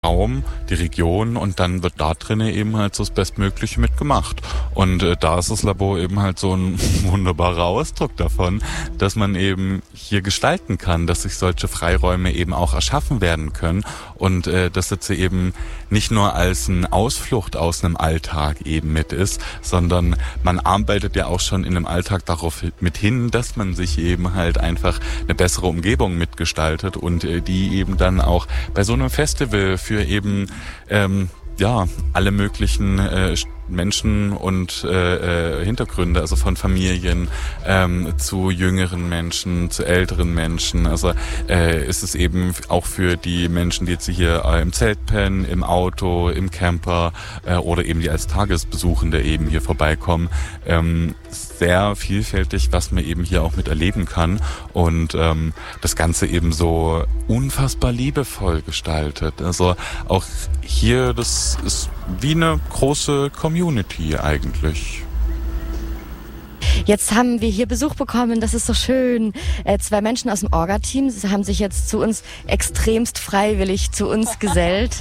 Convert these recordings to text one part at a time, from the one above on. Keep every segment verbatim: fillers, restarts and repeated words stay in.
Raum, die Region, und dann wird da drinnen eben halt so das Bestmögliche mitgemacht. Und äh, da ist das Labor eben halt so ein wunderbarer Ausdruck davon, dass man eben hier gestalten kann, dass sich solche Freiräume eben auch erschaffen werden können und äh, dass jetzt eben nicht nur als eine Ausflucht aus einem Alltag eben mit ist, sondern man arbeitet ja auch schon in einem Alltag darauf mit hin, dass man sich eben halt einfach eine bessere Umgebung mitgestaltet und äh, die eben dann auch bei so einem Festival für eben ähm, ja alle möglichen äh, Menschen und äh, äh, Hintergründe, also von Familien ähm, zu jüngeren Menschen, zu älteren Menschen. Also äh, ist es eben auch für die Menschen, die jetzt hier äh, im Zelt pennen, im Auto, im Camper äh, oder eben die als Tagesbesuchende eben hier vorbeikommen, ähm, sehr vielfältig, was man eben hier auch mit erleben kann und ähm, das Ganze eben so unfassbar liebevoll gestaltet. Also auch hier, das ist wie eine große Community eigentlich. Jetzt haben wir hier Besuch bekommen, das ist so schön. Äh, zwei Menschen aus dem Orga-Team haben sich jetzt zu uns extremst freiwillig zu uns gesellt.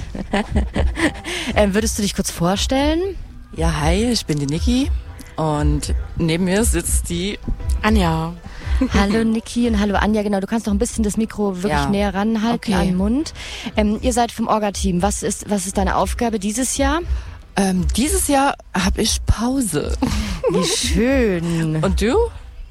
äh, würdest du dich kurz vorstellen? Ja, hi, ich bin die Niki und neben mir sitzt die Anja. Hallo Niki und hallo Anja, genau, du kannst noch ein bisschen das Mikro wirklich Ja. näher ranhalten Okay. an den Mund. Ähm, ihr seid vom Orga-Team, was ist, was ist deine Aufgabe dieses Jahr? Ähm, dieses Jahr habe ich Pause. Wie schön. Und du?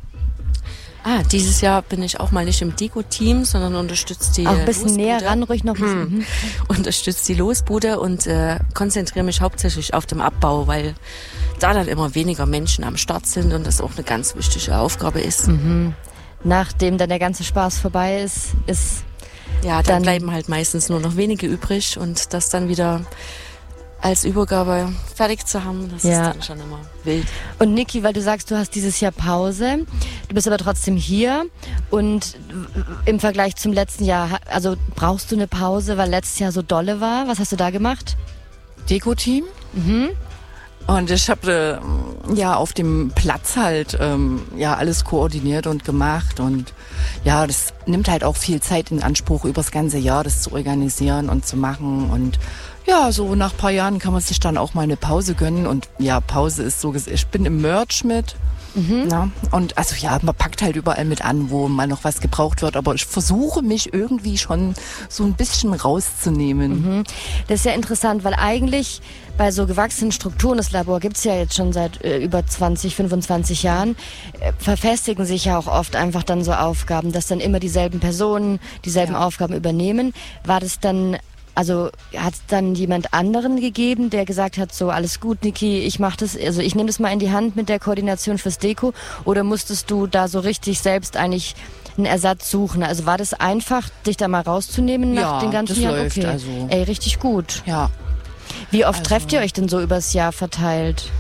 Ah, dieses Jahr bin ich auch mal nicht im Deko-Team, sondern unterstütze die Auch ein bisschen Losbude. näher ran, ruhig noch ein bisschen. Mhm. Unterstütze die Losbude und äh, konzentriere mich hauptsächlich auf den Abbau, weil da dann immer weniger Menschen am Start sind und das auch eine ganz wichtige Aufgabe ist. Mhm. Nachdem dann der ganze Spaß vorbei ist, ist Ja, dann, Dann- bleiben halt meistens nur noch wenige übrig und das dann wieder als Übergabe fertig zu haben, das Ja. ist dann schon immer wild. Und Niki, weil du sagst, du hast dieses Jahr Pause, du bist aber trotzdem hier und im Vergleich zum letzten Jahr, also brauchst du eine Pause, weil letztes Jahr so dolle war? Was hast du da gemacht? Deko-Team. Mhm. Und ich habe äh, ja auf dem Platz halt ähm, ja alles koordiniert und gemacht und ja, das nimmt halt auch viel Zeit in Anspruch, übers ganze Jahr das zu organisieren und zu machen und ja, so nach ein paar Jahren kann man sich dann auch mal eine Pause gönnen und ja, Pause ist so, ges- ich bin im Merch mit. Na, und also ja, man packt halt überall mit an, wo mal noch was gebraucht wird, aber ich versuche mich irgendwie schon so ein bisschen rauszunehmen. Mhm. Das ist ja interessant, weil eigentlich bei so gewachsenen Strukturen, das Labor gibt's ja jetzt schon seit äh, über zwanzig, fünfundzwanzig Jahren, äh, verfestigen sich ja auch oft einfach dann so Aufgaben, dass dann immer dieselben Personen dieselben Ja. Aufgaben übernehmen. War das dann, also hat es dann jemand anderen gegeben, der gesagt hat, so alles gut, Niki, ich mach das, also ich nehme das mal in die Hand mit der Koordination fürs Deko, oder musstest du da so richtig selbst eigentlich einen Ersatz suchen? Also war das einfach, dich da mal rauszunehmen nach Ja, den ganzen das Jahren? läuft, Okay. also. Ey, richtig gut. Ja. Wie oft Also- trefft ihr euch denn so übers Jahr verteilt?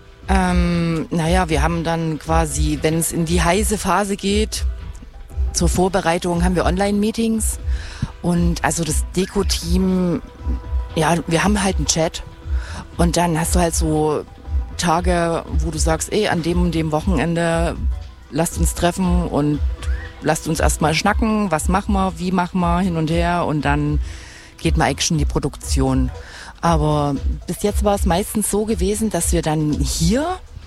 Ähm, naja, wir haben dann quasi, wenn es in die heiße Phase geht, zur Vorbereitung haben wir Online-Meetings und also das Deko-Team, ja, wir haben halt einen Chat und dann hast du halt so Tage, wo du sagst, ey, an dem und dem Wochenende lasst uns treffen und lasst uns erstmal schnacken, was machen wir, wie machen wir, hin und her und dann geht mal Action in die Produktion. Aber bis jetzt war es meistens so gewesen, dass wir dann hier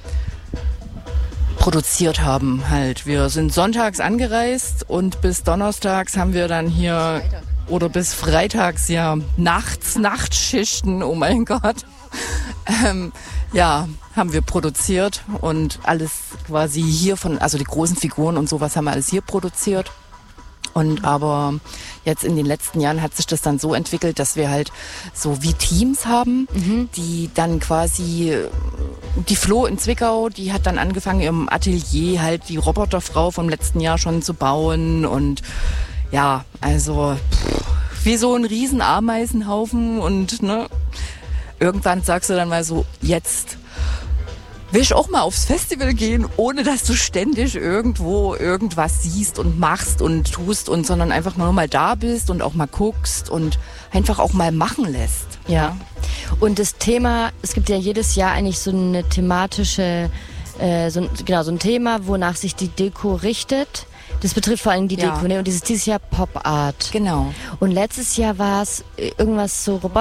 produziert haben halt. Wir sind sonntags angereist und bis donnerstags haben wir dann hier oder bis freitags ja nachts, Nachtschichten, oh mein Gott. Ähm, ja, haben wir produziert und alles quasi hier von, also die großen Figuren und sowas haben wir alles hier produziert. Und aber jetzt in den letzten Jahren hat sich das dann so entwickelt, dass wir halt so wie Teams haben, die dann quasi, die Flo in Zwickau, die hat dann angefangen im Atelier halt die Roboterfrau vom letzten Jahr schon zu bauen und ja, also pff, wie so ein riesen Ameisenhaufen und ne, irgendwann sagst du dann mal so, jetzt will ich auch mal aufs Festival gehen, ohne dass du ständig irgendwo irgendwas siehst und machst und tust und sondern einfach nur mal da bist und auch mal guckst und einfach auch mal machen lässt. Ja. Und das Thema, es gibt ja jedes Jahr eigentlich so eine thematische, äh, so, ein- genau, so ein Thema, wonach sich die Deko richtet. Das betrifft vor allem die Ja. Deko, ne? Und dieses dieses Jahr Pop Art. Genau. Und letztes Jahr war es äh, irgendwas so Roboter.